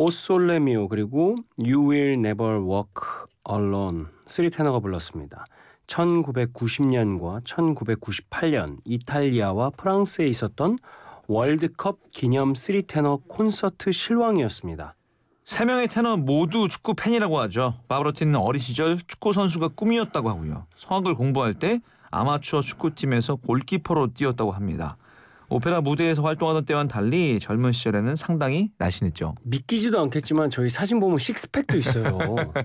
오솔레미오 그리고 You Will Never Walk Alone 3테너가 불렀습니다. 1990년과 1998년 이탈리아와 프랑스에 있었던 월드컵 기념 3테너 콘서트 실황이었습니다. 3명의 테너 모두 축구 팬이라고 하죠. 바브로티는 어린 시절 축구 선수가 꿈이었다고 하고요. 성악을 공부할 때 아마추어 축구팀에서 골키퍼로 뛰었다고 합니다. 오페라 무대에서 활동하던 때와는 달리 젊은 시절에는 상당히 날씬했죠. 믿기지도 않겠지만 저희 사진 보면 식스팩도 있어요.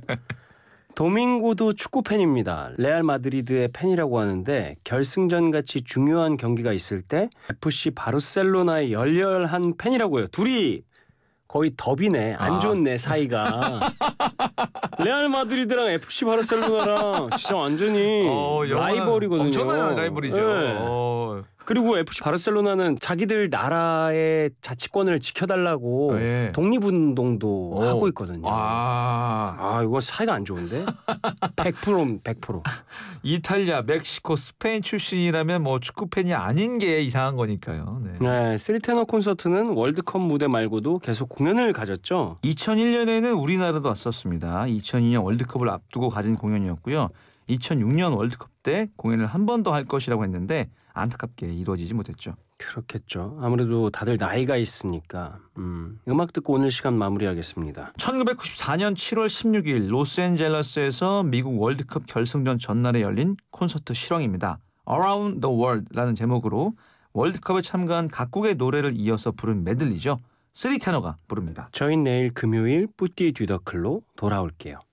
도밍고도 축구 팬입니다. 레알 마드리드의 팬이라고 하는데 결승전같이 중요한 경기가 있을 때 FC 바르셀로나의 열렬한 팬이라고요. 둘이 거의 더비네. 안 좋네 사이가. 레알 마드리드랑 FC 바르셀로나랑 진짜 완전히 라이벌이거든요. 엄청난 라이벌이죠. 네. 그리고 FC 바르셀로나는 자기들 나라의 자치권을 지켜달라고 독립운동도 하고 있거든요. 이거 사이가 안 좋은데? 100%. 이탈리아, 멕시코, 스페인 출신이라면 뭐 축구 팬이 아닌 게 이상한 거니까요. 네, 3테너 콘서트는 월드컵 무대 말고도 계속 공연을 가졌죠. 2001년에는 우리나라도 왔었습니다. 2002년 월드컵을 앞두고 가진 공연이었고요. 2006년 월드컵 때 공연을 한 번 더 할 것이라고 했는데 안타깝게 이루어지지 못했죠. 그렇겠죠. 아무래도 다들 나이가 있으니까. 음악 듣고 오늘 시간 마무리하겠습니다. 1994년 7월 16일 로스앤젤레스에서 미국 월드컵 결승전 전날에 열린 콘서트 실황입니다. Around the World라는 제목으로 월드컵에 참가한 각국의 노래를 이어서 부른 메들리죠. 3테너가 부릅니다. 저희 내일 금요일 뿌띠 뒤더클로 돌아올게요.